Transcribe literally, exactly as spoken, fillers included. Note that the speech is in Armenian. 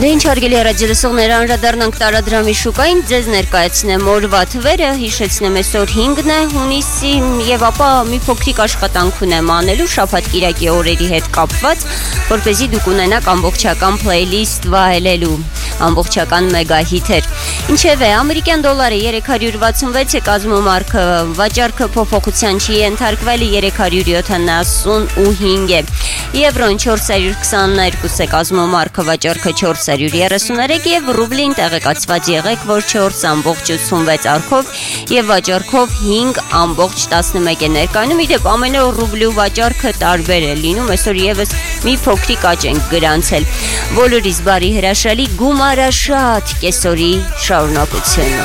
Դե ինչ հարգելի ռադիոլսողներ, անդրադառնանք տարադրամի շուկային, ձեզ ներկայացնեմ օրվա թվերը, հիշեցնեմ այսօր հինգն է հունիսի եւ ապա մի փոքրիկ աշխատանք ունեմ անելու շաբաթ-կիրակի օրերի հետ կապված, որպեսզի դուք ունենաք ամբողջական playlist վայելելու, ամբողջական մեգահիթեր։ Ինչևէ, ամերիկյան դոլարը երեք հարյուր վաթսունվեց է կազմում արքը, վաճառքը փոփոխության չի ենթարկվել երեք հարյուր յոթանասունհինգ է։ Եվրոն չորս հարյուր քսաներկու է կազմում արքը, վաճառքը չորս հարյուր երեսուներեք եւ ռուբլին տեղեկացված եղեք, որ չորս ամբողջ ութսունվեց արքով եւ վաճառքով հինգ ամբողջ տասնմեկ է ներկայանում։ Իդեպ ամենօր ռուբլու վաճառքը տարբեր է լինում, այսօր եւս մի փոքրիկ աճ ենք գրանցել։ Բոլորիս բարի հրաշալի գումարաշատ կեսօրի շարունակություն։